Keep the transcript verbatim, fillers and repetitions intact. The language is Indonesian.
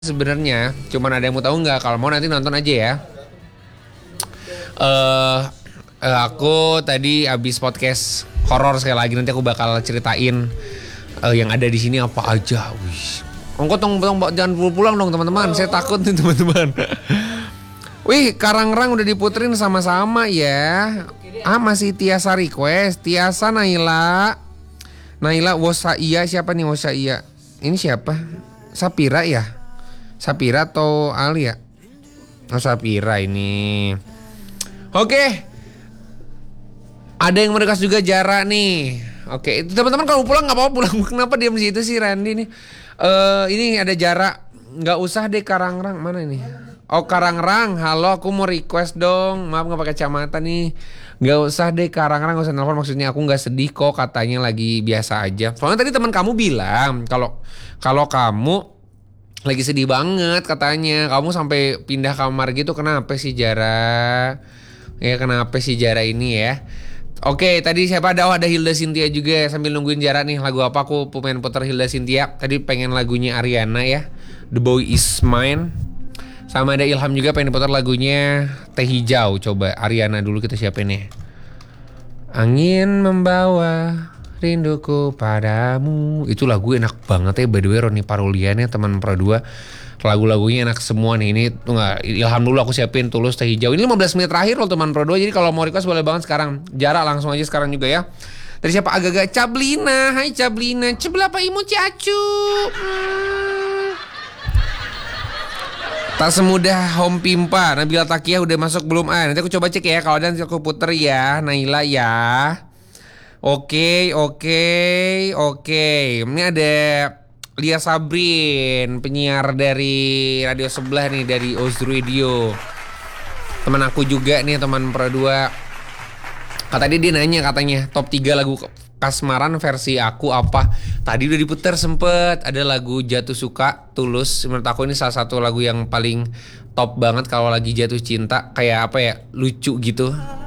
Sebenarnya cuman ada yang mau tahu nggak? Kalau mau nanti nonton aja ya. Eh uh, aku tadi abis podcast horor sekali lagi, nanti aku bakal ceritain uh, yang ada di sini apa aja. Wih, ongko tong tong jangan pulang dong teman-teman. Saya takut nih teman-teman. Wih, Karangrang udah diputerin sama-sama ya. Ah, masih Tiasa request. Tiasa Naila. Naila Wosaia, siapa nih Wosaia? Ini siapa? Sapira ya? Sapira atau Alia? Oh, Sapira ini. Oke. Ada yang merekas juga Jara nih. Oke, teman-teman kalau pulang nggak apa-apa pulang. Kenapa diam di situ sih Randy nih? Uh, ini ada Jara. Nggak usah deh Karangrang, mana ini? Oh Karangrang, halo, aku mau request dong. Maaf nggak pakai kacamata nih. Nggak usah deh Karangrang, nggak usah nelfon. Maksudnya aku nggak sedih kok, katanya lagi biasa aja. Soalnya tadi teman kamu bilang kalau kalau kamu lagi sedih banget katanya. Kamu sampai pindah kamar gitu. Kenapa sih Jara? Ya kenapa sih Jara ini ya? Oke, tadi siapa ada? Oh, ada Hilda Cynthia juga. Sambil nungguin Jara nih, lagu apa aku pengen putar Hilda Cynthia. Tadi pengen lagunya Ariana ya, The Boy Is Mine. Sama ada Ilham juga pengen putar lagunya Teh Hijau. Coba Ariana dulu kita siapin nih. Angin membawa rinduku padamu. Itu lagu enak banget ya. By the way Roni Parulian ya teman Pro dua. Lagu-lagunya enak semua nih. Ini tuh gak, Ilham dulu aku siapin Tulus Teh Hijau. Ini lima belas menit terakhir loh teman Pro dua. Jadi kalau mau request boleh banget sekarang. Jara langsung aja sekarang juga ya. Dari siapa? Agak-agak Cablina. Hai Cablina. Cebelapa imu ciacu. Hmm. Tak semudah Home Pimpa. Nabila Takia udah masuk belum? Ah, nanti aku coba cek ya. Kalau ada nanti aku puter ya. Naila ya. Oke, oke, oke. Ini ada Lia Sabrin, penyiar dari radio sebelah nih, dari Oz Radio. Teman aku juga nih, teman Pro dua. Kata dia, dia nanya katanya top tiga lagu kasmaran versi aku apa. Tadi udah diputar sempet. Ada lagu Jatuh Suka, Tulus. Menurut aku ini salah satu lagu yang paling top banget kalau lagi jatuh cinta. Kayak apa ya, lucu gitu.